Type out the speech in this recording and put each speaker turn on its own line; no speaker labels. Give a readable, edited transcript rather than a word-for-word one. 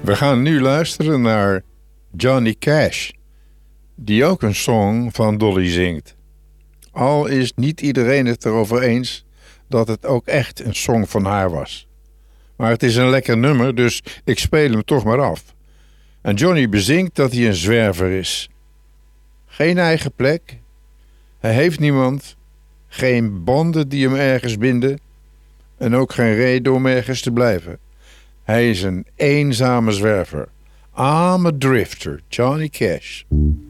We gaan nu luisteren naar Johnny Cash, die ook een song van Dolly zingt. Al is niet iedereen het erover eens dat het ook echt een song van haar was. Maar het is een lekker nummer, dus ik speel hem toch maar af. En Johnny bezingt dat hij een zwerver is. Geen eigen plek, hij heeft niemand, geen banden die hem ergens binden en ook geen reden om ergens te blijven. Hij is een eenzame zwerver. I'm a drifter, Johnny Cash.